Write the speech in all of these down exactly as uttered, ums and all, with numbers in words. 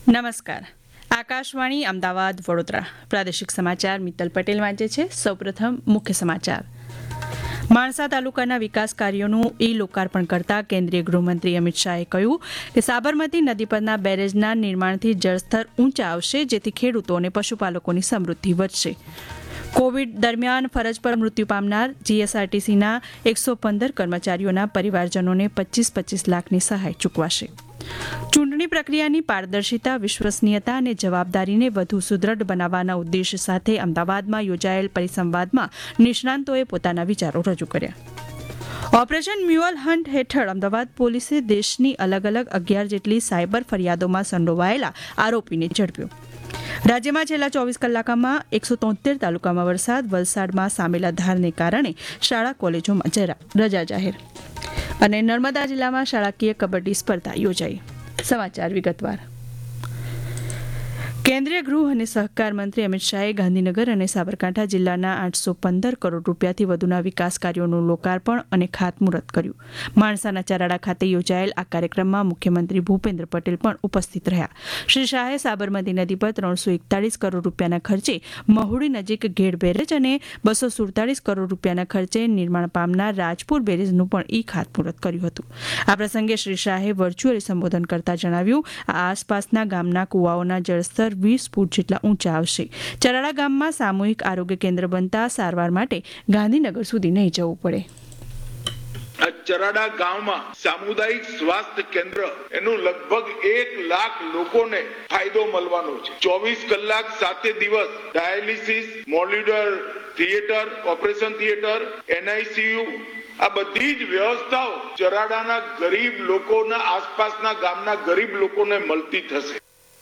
નમસ્કાર. આકાશવાણી અમદાવાદ વડોદરા પ્રાદેશિક સમાચાર મિત્તલ પટેલ વાંચે છે. સૌપ્રથમ મુખ્ય સમાચાર. માણસા તાલુકાના વિકાસ કાર્યોનું ઈ લોકાર્પણ કરતા કેન્દ્રીય ગૃહમંત્રી અમિત શાહે કહ્યું કે સાબરમતી નદી પરના બેરેજના નિર્માણથી જળસ્તર ઊંચા આવશે, જેથી ખેડૂતો અને પશુપાલકોની સમૃદ્ધિ વધશે. કોવિડ દરમિયાન ફરજ પર મૃત્યુ પામનાર જીએસઆરટીસીના એકસો પંદર કર્મચારીઓના પરિવારજનોને પચીસ પચીસ લાખની સહાય ચૂકવાશે. ચૂંટણી પ્રક્રિયાની પારદર્શિતા, વિશ્વસનીયતા અને જવાબદારીને વધુ સુદૃઢ બનાવવાના ઉદ્દેશ સાથે અમદાવાદમાં યોજાયેલ પરિસંવાદમાં નિષ્ણાંતોએ પોતાના વિચારો રજૂ કર્યા. ઓપરેશન મ્યુઅલ હન્ટ હેઠળ અમદાવાદ પોલીસે દેશની અલગ અલગ અગિયાર જેટલી સાયબર ફરિયાદોમાં સંડોવાયેલા આરોપીને ઝડપ્યો. રાજ્યમાં છેલ્લા ચોવીસ કલાકમાં એકસો તોતેર તાલુકામાં વરસાદ, વલસાડમાં સામેલા ધારને કારણે શાળા કોલેજોમાં રજા જાહેર. અને નર્મદા જિલ્લામાં શાળાકીય કબડ્ડી સ્પર્ધા યોજાઈ. સમાચાર વિગતવાર. કેન્દ્રીય ગૃહ અને સહકાર મંત્રી અમિત શાહે ગાંધીનગર અને સાબરકાંઠા જિલ્લાના આઠસો પંદર કરોડ રૂપિયાથી વધુના વિકાસ કાર્યોનું લોકાર્પણ અને ખાતમુહૂર્ત કર્યું. માણસાના ચરાડા ખાતે યોજાયેલ આ કાર્યક્રમમાં મુખ્યમંત્રી ભૂપેન્દ્ર પટેલ પણ ઉપસ્થિત રહ્યા. શ્રી શાહે સાબરમતી નદી પર ત્રણસો એકતાળીસ કરોડ રૂપિયાના ખર્ચે મહુડી નજીક ઘેડ બેરેજ અને બસો સુડતાલીસ કરોડ રૂપિયાના ખર્ચે નિર્માણ પામનાર રાજપુર બેરેજનું પણ ઈ ખાતમુહૂર્ત કર્યું હતું. આ પ્રસંગે શ્રી શાહે વર્ચ્યુઅલી સંબોધન કરતા જણાવ્યું, આ આસપાસના ગામના કુવાઓના જળસ્તર વીસ ફૂટ જેટલા ઊંચા આવશે. ચરાડા ગામમાં સામૂહિક આરોગ્ય કેન્દ્ર બનતા સારવાર માટે ગાંધીનગર સુધી નહીં જવું પડે. ચરાડા ગામમાં સામુદાયિક સ્વાસ્થ્ય કેન્દ્ર એનું લગભગ એક લાખ લોકોને ફાયદો મળવાનો છે. ચોવીસ કલાક સાતે દિવસ dialysis, મોલ્યુલર theatre, operation theatre, NICU, આ બધી જ વ્યવસ્થાઓ ચરાડાના ગરીબ લોકોના, આસપાસના ગામના ગરીબ લોકોને મળતી થશે.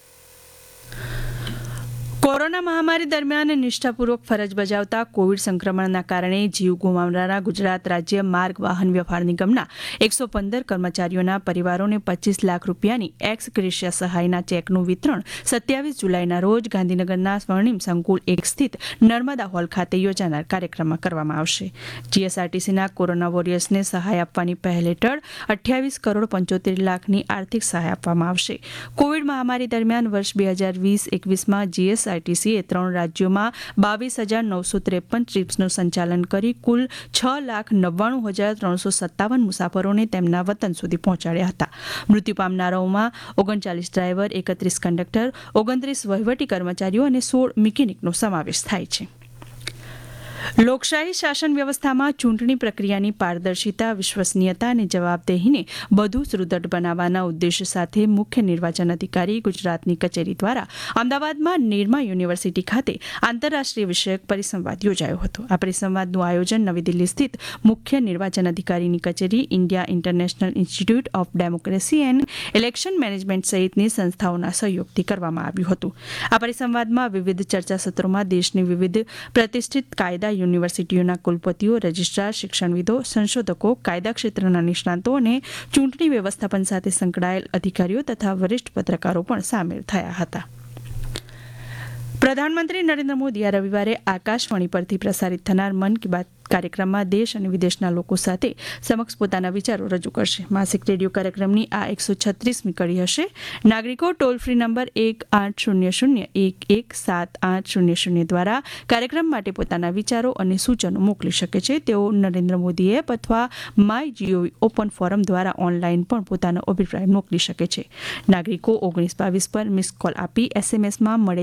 કોરોના મહામારી દરમિયાન નિષ્ઠાપૂર્વક ફરજ બજાવતા કોવિડ સંક્રમણના કારણે જીવ ગુમાવનારા ગુજરાત રાજ્ય માર્ગ વાહન વ્યવહાર નિગમના એકસો પંદર કર્મચારીઓના પરિવારોને પચીસ લાખ રૂપિયાની એક્સ ગ્રેશિયા સહાયના ચેકનું વિતરણ સત્યાવીસ જુલાઈના રોજ ગાંધીનગરના સ્વર્ણિમ સંકુલ એક સ્થિત નર્મદા હોલ ખાતે યોજાનાર કાર્યક્રમમાં કરવામાં આવશે. જીએસઆરટીસીના કોરોના વોરિયર્સને સહાય આપવાની પહેલ હેઠળ અઠ્યાવીસ કરોડ પંચોતેર લાખની આર્થિક સહાય આપવામાં આવશે. કોવિડ મહામારી દરમિયાન વર્ષ બે હજાર વીસ એકવીસમાં જીએસ આરટીસીએ ત્રણ રાજ્યોમાં બાવીસ હજાર નવસો ત્રેપન ટ્રીપ્સનું સંચાલન કરી કુલ છ લાખ નવ્વાણું હજાર ત્રણસો સત્તાવન મુસાફરોને તેમના વતન સુધી પહોંચાડ્યા હતા. મૃત્યુ પામનારાઓમાં ઓગણચાલીસ ડ્રાઈવર, એકત્રીસ કંડક્ટર, ઓગણત્રીસ વહીવટી કર્મચારીઓ અને સોળ મિકેનિકનો સમાવેશ થાય છે. લોકશાહી શાસન વ્યવસ્થામાં ચૂંટણી પ્રક્રિયાની પારદર્શિતા, વિશ્વસનીયતા અને જવાબદેહીને વધુ સુદૃઢ બનાવવાના ઉદ્દેશ સાથે મુખ્ય નિર્વાચન અધિકારી ગુજરાતની કચેરી દ્વારા અમદાવાદમાં નિરમા યુનિવર્સિટી ખાતે આંતરરાષ્ટ્રીય વિષયક પરિસંવાદ યોજાયો હતો. આ પરિસંવાદનું આયોજન નવી દિલ્હી સ્થિત મુખ્ય નિર્વાચન અધિકારીની કચેરી, India international institute of democracy and election management સહિતની સંસ્થાઓના સહયોગથી કરવામાં આવ્યું હતું. આ પરિસંવાદમાં વિવિધ ચર્ચા સત્રોમાં દેશની વિવિધ પ્રતિષ્ઠિત કાયદા યુનિવર્સિટીઓના કુલપતિઓ, રજિસ્ટ્રાર, શિક્ષણવિદો, સંશોધકો, કાયદા ક્ષેત્રના નિષ્ણાંતો અને ચૂંટણી વ્યવસ્થાપન સાથે સંકળાયેલ અધિકારીઓ તથા વરિષ્ઠ પત્રકારો પણ સામેલ થયા હતા. પ્રધાનમંત્રી નરેન્દ્ર મોદી આ રવિવારે આકાશવાણી પરથી પ્રસારિત થનાર મન કી બાત કાર્યક્રમમાં દેશ અને વિદેશના લોકો સાથે સમક્ષ પોતાના વિચારો રજૂ કરશે. માસિક રેડિયો કાર્યક્રમની આ એકસો છત્રીસમી કડી હશે. નાગરિકો ટોલ ફ્રી નંબર એક આઠ શૂન્ય શૂન્ય એક એક સાત આઠ શૂન્ય શૂન્ય દ્વારા કાર્યક્રમ માટે પોતાના વિચારો અને સૂચનો મોકલી શકે છે. તેઓ નરેન્દ્ર મોદી એપ અથવા માય જીઓવી ઓપન ફોરમ દ્વારા ઓનલાઈન પણ પોતાનો અભિપ્રાય મોકલી શકે છે. નાગરિકો ઓગણીસ બાવીસ પર મિસ કોલ આપી એસએમએસમાં મળે